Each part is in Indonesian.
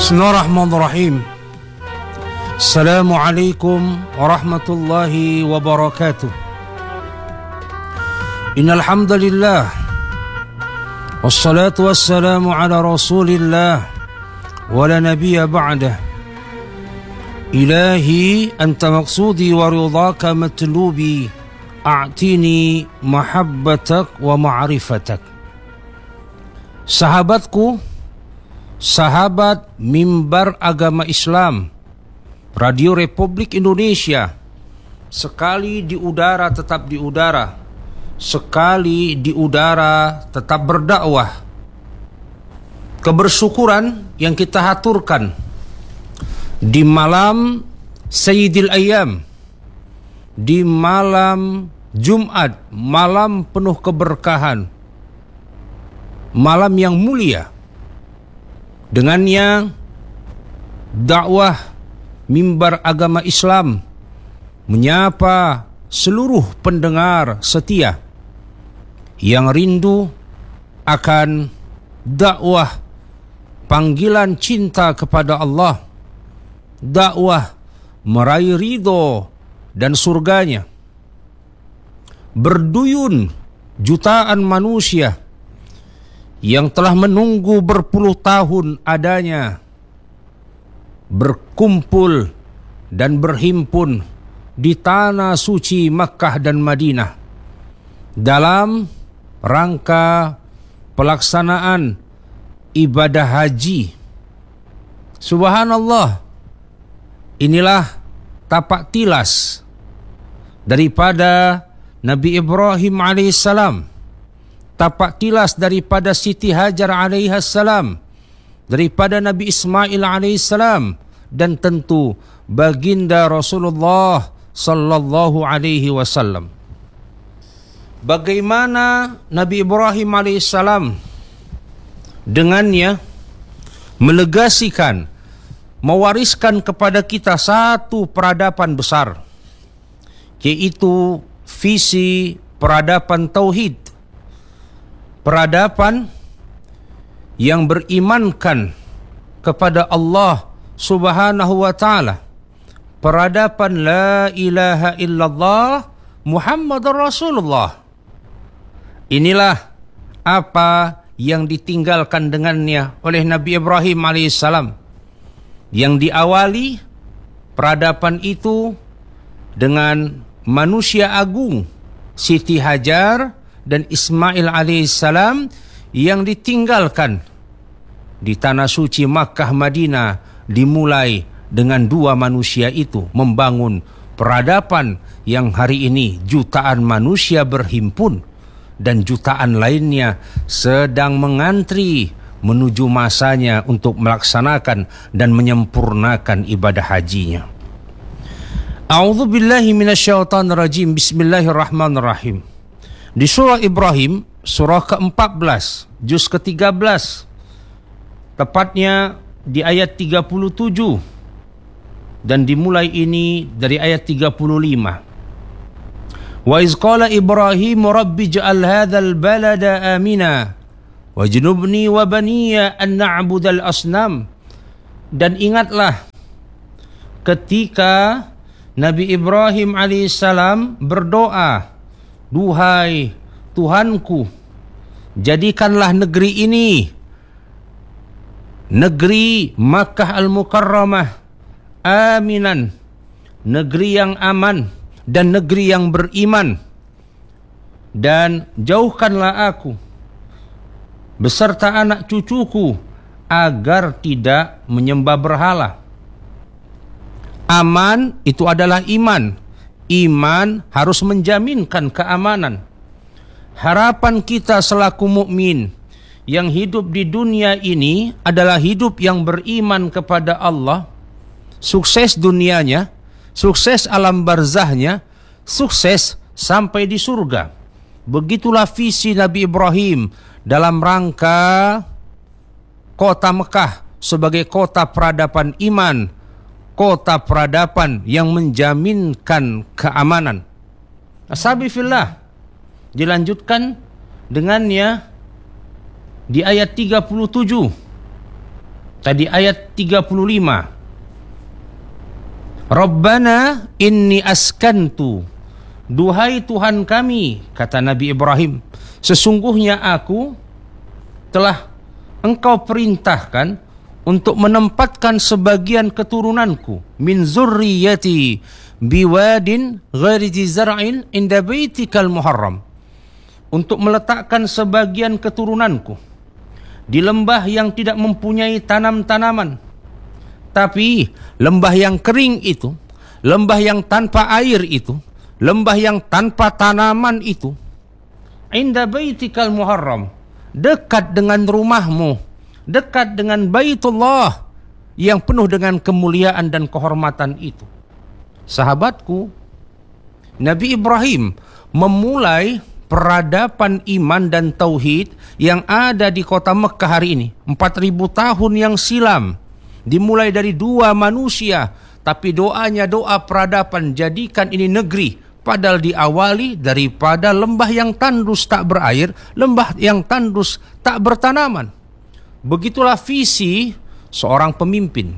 Bismillahirrahmanirrahim. Assalamualaikum warahmatullahi wabarakatuh. Innal hamdalillah wassalatu wassalamu ala Rasulillah wa la nabiyya ba'dah. Ilahi anta maqsudi wa ridhaka matlubi, a'tini mahabbatak wa ma'rifatak. Sahabatku, sahabat mimbar agama Islam Radio Republik Indonesia, sekali di udara tetap di udara, sekali di udara tetap berdakwah. Kebersyukuran yang kita haturkan di malam Sayyidil Ayyam, di malam Jumat, malam penuh keberkahan, malam yang mulia. Dengannya dakwah mimbar agama Islam menyapa seluruh pendengar setia yang rindu akan dakwah panggilan cinta kepada Allah, dakwah meraih ridho dan surganya. Berduyun jutaan manusia yang telah menunggu berpuluh tahun adanya berkumpul dan berhimpun di tanah suci Makkah dan Madinah dalam rangka pelaksanaan ibadah haji. Subhanallah, inilah tapak tilas daripada Nabi Ibrahim alaihissalam, tapak tilas daripada Siti Hajar alaihissalam, daripada Nabi Ismail alaihissalam, dan tentu baginda Rasulullah sallallahu alaihi wasallam. Bagaimana Nabi Ibrahim alaihissalam dengannya melegasikan, mewariskan kepada kita satu peradaban besar, yaitu visi peradaban tauhid, peradaban yang berimankan kepada Allah Subhanahu wa ta'ala, peradaban la ilaha illallah Muhammadur Rasulullah. Inilah apa yang ditinggalkan dengannya oleh Nabi Ibrahim alaihissalam, yang diawali peradaban itu dengan manusia agung Siti Hajar dan Ismail alaihissalam yang ditinggalkan di tanah suci Makkah Madinah, dimulai dengan dua manusia itu membangun peradaban yang hari ini jutaan manusia berhimpun dan jutaan lainnya sedang mengantri menuju masanya untuk melaksanakan dan menyempurnakan ibadah hajinya. A'udzubillahi minasyaitonirrajim. Bismillahirrahmanirrahim. Di surah Ibrahim, surah ke-14, juz ke-13, tepatnya di ayat 37, dan dimulai ini dari ayat 35. Wa iz qala Ibrahim rabbi ij'al hadzal balada amina wajnubni wa baniya an na'budal asnam. Dan ingatlah ketika Nabi Ibrahim alaihissalam berdoa, duhai Tuhanku, jadikanlah negeri ini, negeri Makkah Al-Mukarramah, aminan, negeri yang aman dan negeri yang beriman, dan jauhkanlah aku beserta anak cucuku agar tidak menyembah berhala. Aman itu adalah iman. Iman harus menjaminkan keamanan. Harapan kita selaku mukmin yang hidup di dunia ini adalah hidup yang beriman kepada Allah, sukses dunianya, sukses alam barzahnya, sukses sampai di surga. Begitulah visi Nabi Ibrahim dalam rangka kota Mekah sebagai kota peradaban iman, kota peradaban yang menjaminkan keamanan. Ashabi fillah, dilanjutkan dengannya di ayat 37. Tadi ayat 35. Rabbana inni askantu, duhai Tuhan kami, kata Nabi Ibrahim, sesungguhnya aku telah Engkau perintahkan untuk menempatkan sebagian keturunanku min zurriyati biwadin ghairi zar'in inda baitikal muharram, untuk meletakkan sebagian keturunanku di lembah yang tidak mempunyai tanam-tanaman, tapi lembah yang kering itu, lembah yang tanpa air itu, lembah yang tanpa tanaman itu, inda baitikal muharram, dekat dengan rumahmu, dekat dengan Baitullah yang penuh dengan kemuliaan dan kehormatan itu. Sahabatku, Nabi Ibrahim memulai peradaban iman dan tauhid yang ada di kota Mekah hari ini 4000 tahun yang silam, dimulai dari dua manusia, tapi doanya doa peradaban, jadikan ini negeri, padahal diawali daripada lembah yang tandus tak berair, lembah yang tandus tak bertanaman. Begitulah visi seorang pemimpin,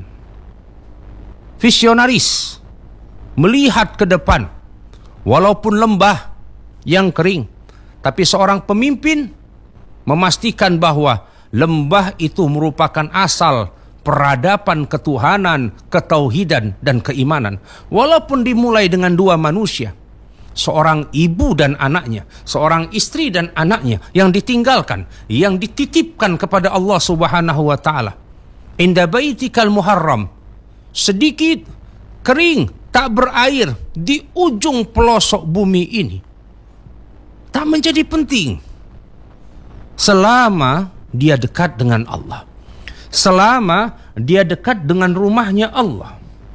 visionaris, melihat ke depan, walaupun lembah yang kering, tapi seorang pemimpin memastikan bahwa lembah itu merupakan asal peradaban ketuhanan, ketauhidan, dan keimanan. Walaupun dimulai dengan dua manusia, seorang ibu dan anaknya, seorang istri dan anaknya yang ditinggalkan, yang dititipkan kepada Allah Subhanahu wa taala. Inda baitikal muharram, sedikit kering, tak berair di ujung pelosok bumi ini, tak menjadi penting selama dia dekat dengan Allah, selama dia dekat dengan rumahnya Allah.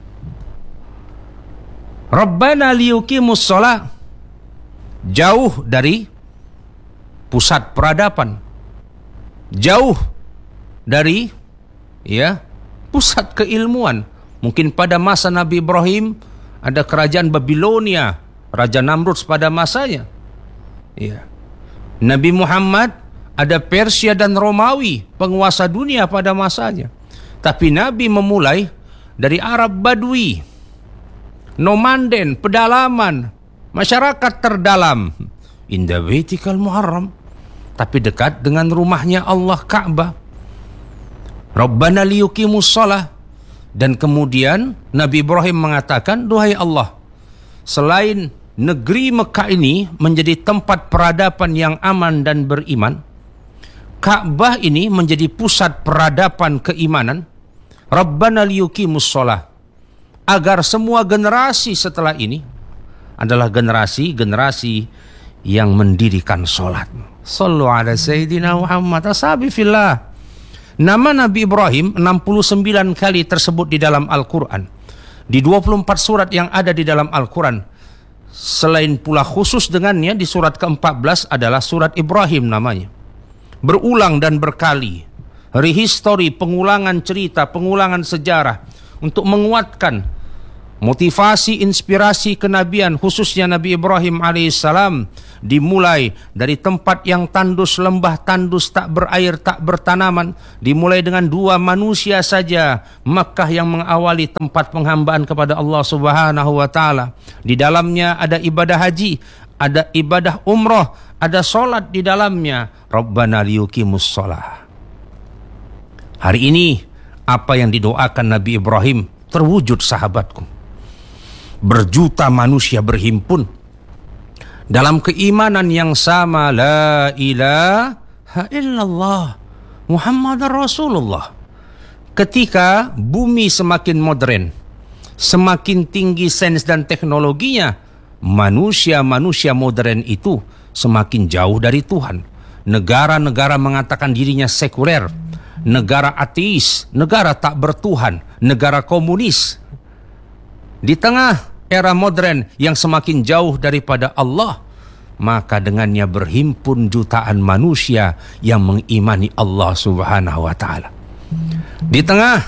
Rabbana liyuqimus shalah, jauh dari pusat peradaban, jauh dari pusat keilmuan. Mungkin pada masa Nabi Ibrahim ada kerajaan Babilonia, Raja Namrud pada masanya. Nabi Muhammad ada Persia dan Romawi, penguasa dunia pada masanya. Tapi Nabi memulai dari Arab Badui, nomaden, pedalaman, masyarakat terdalam, inda baitikal muharram, tapi dekat dengan rumahnya Allah, Ka'bah. Rabbana liyuqimus shalah. Dan kemudian Nabi Ibrahim mengatakan, duhai Allah, selain negeri Mekah ini menjadi tempat peradaban yang aman dan beriman, Ka'bah ini menjadi pusat peradaban keimanan. Rabbana liyuqimus shalah, agar semua generasi setelah ini adalah generasi-generasi yang mendirikan sholat. Sallu ala Sayyidina Muhammad. Ashabi fillah. Nama Nabi Ibrahim 69 kali tersebut di dalam Al-Quran, di 24 surat yang ada di dalam Al-Quran. Selain pula khusus dengannya di surat ke-14 adalah surat Ibrahim namanya. Berulang dan berkali, rehistory, pengulangan cerita, pengulangan sejarah untuk menguatkan motivasi, inspirasi kenabian, khususnya Nabi Ibrahim alaihissalam, dimulai dari tempat yang tandus, lembah tandus, tak berair, tak bertanaman, dimulai dengan dua manusia saja, Makkah yang mengawali tempat penghambaan kepada Allah Subhanahu wa taala. Di dalamnya ada ibadah haji, ada ibadah umroh, ada solat di dalamnya. Rabbana liyuqimus shalah. Hari ini apa yang didoakan Nabi Ibrahim terwujud, sahabatku. Berjuta manusia berhimpun dalam keimanan yang sama, la ilaha illallah Muhammadar Rasulullah. Ketika bumi semakin modern, semakin tinggi sains dan teknologinya, manusia-manusia modern itu semakin jauh dari Tuhan. Negara-negara mengatakan dirinya sekuler, negara ateis, negara tak bertuhan, negara komunis. Di tengah era modern yang semakin jauh daripada Allah, maka dengannya berhimpun jutaan manusia yang mengimani Allah Subhanahu wa taala. Di tengah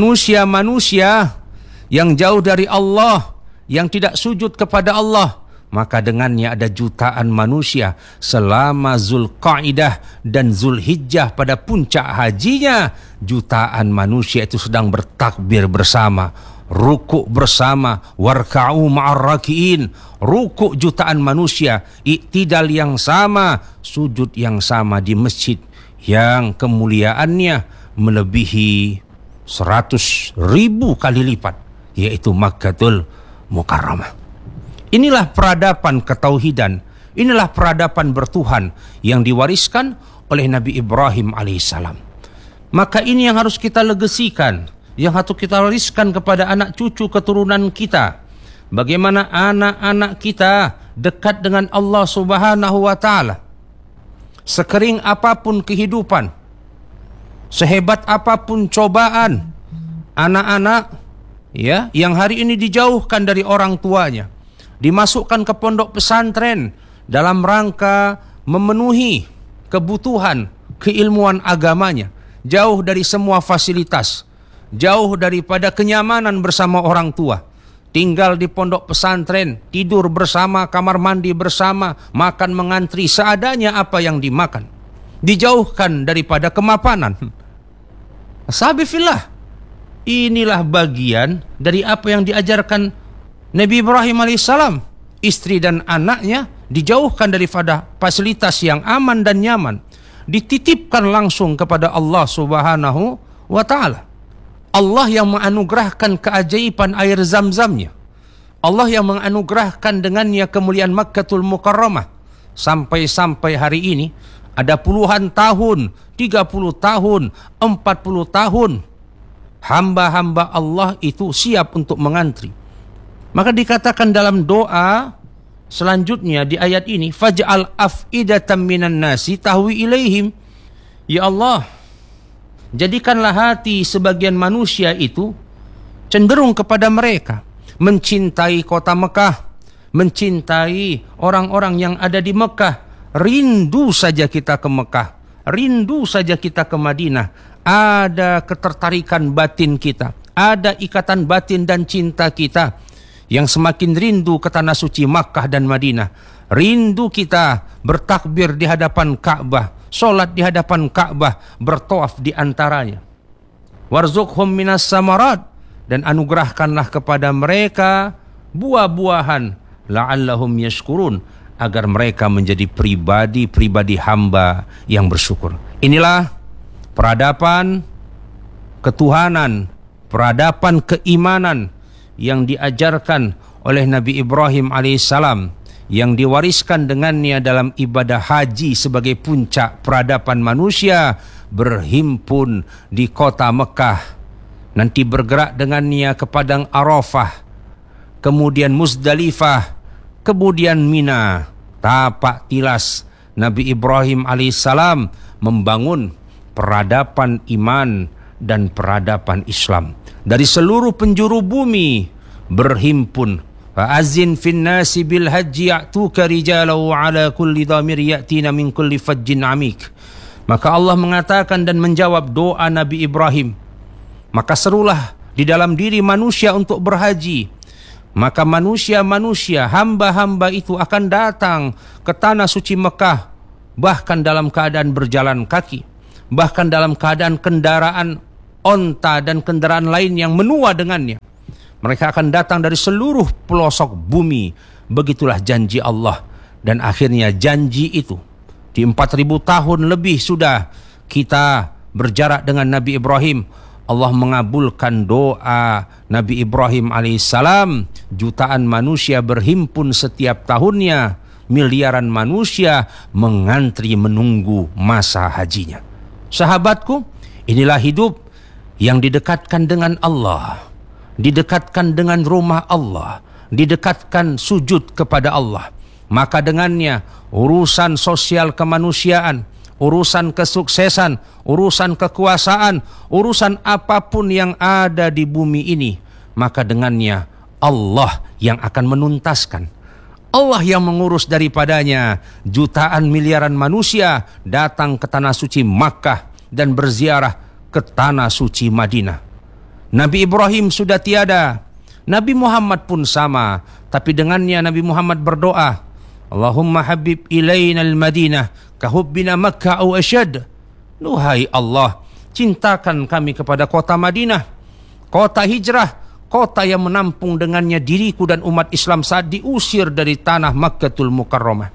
manusia-manusia yang jauh dari Allah, yang tidak sujud kepada Allah, maka dengannya ada jutaan manusia selama Zulqaidah dan Zulhijjah pada puncak hajinya. Jutaan manusia itu sedang bertakbir bersama, rukuk bersama, warka'u ma'ar raki'in, rukuk jutaan manusia, iktidal yang sama, sujud yang sama di masjid yang kemuliaannya melebihi 100.000 kali lipat, yaitu Makkatul Mukarramah. Inilah peradaban ketauhidan, inilah peradaban bertuhan yang diwariskan oleh Nabi Ibrahim alaihissalam. Maka ini yang harus kita legasikan, yang harus kita wariskan kepada anak cucu keturunan kita. Bagaimana anak-anak kita dekat dengan Allah Subhanahu wa taala. Sekering apapun kehidupan, sehebat apapun cobaan, anak-anak yang hari ini dijauhkan dari orang tuanya, dimasukkan ke pondok pesantren dalam rangka memenuhi kebutuhan keilmuan agamanya, jauh dari semua fasilitas, jauh daripada kenyamanan bersama orang tua, tinggal di pondok pesantren, tidur bersama, kamar mandi bersama, makan mengantri seadanya apa yang dimakan, dijauhkan daripada kemapanan. Sabifillah, inilah bagian dari apa yang diajarkan Nabi Ibrahim alaihissalam. Istri dan anaknya dijauhkan daripada fasilitas yang aman dan nyaman, dititipkan langsung kepada Allah Subhanahu wa ta'ala. Allah yang menganugerahkan keajaiban air zam-zamnya, Allah yang menganugerahkan dengannya kemuliaan Makkatul Mukarramah. Sampai hari ini ada puluhan tahun, 30 tahun, 40 tahun hamba-hamba Allah itu siap untuk mengantri. Maka dikatakan dalam doa selanjutnya di ayat ini, faj'al af'idatan minan nasi tahwi ilaihim. Ya Allah, jadikanlah hati sebagian manusia itu cenderung kepada mereka, mencintai kota Mekah, mencintai orang-orang yang ada di Mekah. Rindu saja kita ke Mekah, rindu saja kita ke Madinah. Ada ketertarikan batin kita, ada ikatan batin dan cinta kita yang semakin rindu ke tanah suci Makkah dan Madinah. Rindu kita bertakbir di hadapan Ka'bah, solat di hadapan Ka'bah, bertawaf di antaranya. Warzuqhum minas samarat, dan anugerahkanlah kepada mereka buah-buahan, la'allahum yashkurun, agar mereka menjadi pribadi-pribadi hamba yang bersyukur. Inilah peradaban ketuhanan, peradaban keimanan yang diajarkan oleh Nabi Ibrahim alaihissalam, yang diwariskan dengannya dalam ibadah haji sebagai puncak peradaban manusia, berhimpun di kota Mekah, nanti bergerak dengannya ke padang Arafah, kemudian Muzdalifah, kemudian Mina. Tapak tilas Nabi Ibrahim alaihissalam membangun peradaban iman dan peradaban Islam. Dari seluruh penjuru bumi berhimpun. Fa'azin fin nasi bil haji ya'tuka rijalau ala kulli dhamir ya'tina min kulli fajjin amik. Maka Allah mengatakan dan menjawab doa Nabi Ibrahim. Maka serulah di dalam diri manusia untuk berhaji. Maka manusia-manusia, hamba-hamba itu akan datang ke tanah suci Mekah, bahkan dalam keadaan berjalan kaki, bahkan dalam keadaan kendaraan onta dan kendaraan lain yang menua dengannya. Mereka akan datang dari seluruh pelosok bumi. Begitulah janji Allah. Dan akhirnya janji itu, di 4.000 tahun lebih sudah kita berjarak dengan Nabi Ibrahim, Allah mengabulkan doa Nabi Ibrahim alaihissalam. Jutaan manusia berhimpun setiap tahunnya, miliaran manusia mengantri menunggu masa hajinya. Sahabatku, inilah hidup yang didekatkan dengan Allah, didekatkan dengan rumah Allah, didekatkan sujud kepada Allah. Maka dengannya urusan sosial kemanusiaan, urusan kesuksesan, urusan kekuasaan, urusan apapun yang ada di bumi ini, maka dengannya Allah yang akan menuntaskan. Allah yang mengurus daripadanya. Jutaan miliaran manusia datang ke tanah suci Makkah dan berziarah ke tanah suci Madinah. Nabi Ibrahim sudah tiada, Nabi Muhammad pun sama, tapi dengannya Nabi Muhammad berdoa, Allahumma habib ilaina al-Madinah kahubbina Makkah au asyad. Duhai Allah, cintakan kami kepada kota Madinah, kota hijrah, kota yang menampung dengannya diriku dan umat Islam saat diusir dari tanah Makkatul Mukarramah.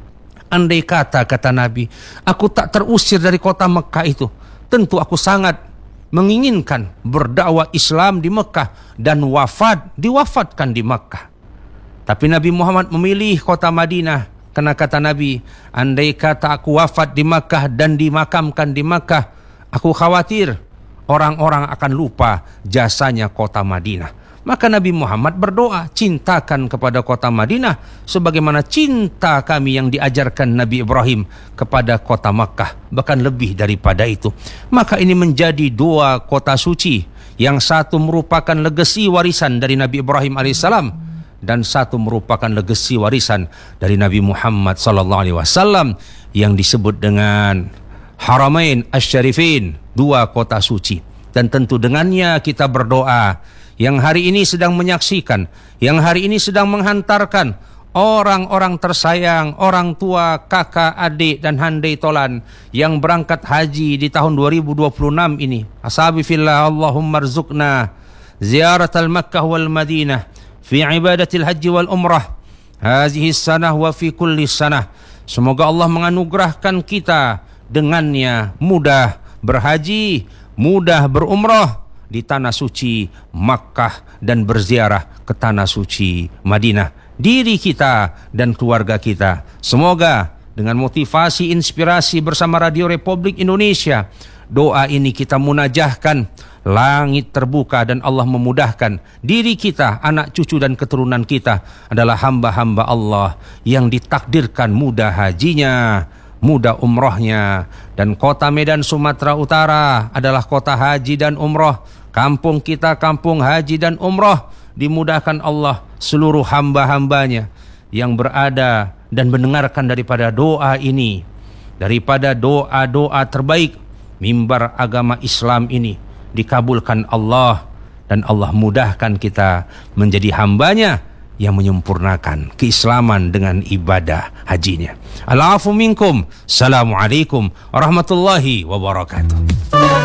Andai kata Nabi, aku tak terusir dari kota Mekah itu, tentu aku sangat menginginkan berdakwah Islam di Mekah dan diwafatkan di Mekah. Tapi Nabi Muhammad memilih kota Madinah, karena kata Nabi, andai kata aku wafat di Mekah dan dimakamkan di Mekah, aku khawatir orang-orang akan lupa jasanya kota Madinah. Maka Nabi Muhammad berdoa, cintakan kepada kota Madinah sebagaimana cinta kami yang diajarkan Nabi Ibrahim kepada kota Makkah, bahkan lebih daripada itu. Maka ini menjadi dua kota suci, yang satu merupakan legasi warisan dari Nabi Ibrahim alaihissalam, dan satu merupakan legasi warisan dari Nabi Muhammad sallallahu alaihi wasallam yang disebut dengan Haramain Asy-Syarifin, dua kota suci. Dan tentu dengannya kita berdoa, yang hari ini sedang menyaksikan, yang hari ini sedang menghantarkan orang-orang tersayang, orang tua, kakak, adik, dan handai tolan yang berangkat haji di tahun 2026 ini. Ashabi fillah, Allahumma rzuqna ziyaratal Makkah wal Madinah fi ibadatil haji wal umrah hazihi sanah wa fi kulli sanah. Semoga Allah menganugerahkan kita dengannya mudah berhaji, mudah berumrah di tanah suci Makkah dan berziarah ke tanah suci Madinah, diri kita dan keluarga kita. Semoga dengan motivasi inspirasi bersama Radio Republik Indonesia, doa ini kita munajahkan, langit terbuka dan Allah memudahkan diri kita, anak cucu dan keturunan kita adalah hamba-hamba Allah yang ditakdirkan mudah hajinya, mudah umrohnya. Dan kota Medan Sumatera Utara adalah kota haji dan umroh. Kampung kita kampung haji dan umroh, dimudahkan Allah seluruh hamba-hambanya yang berada dan mendengarkan daripada doa ini, daripada doa-doa terbaik mimbar agama Islam ini, dikabulkan Allah dan Allah mudahkan kita menjadi hambanya yang menyempurnakan keislaman dengan ibadah hajinya. Al-afu minkum. Assalamualaikum warahmatullahi wabarakatuh.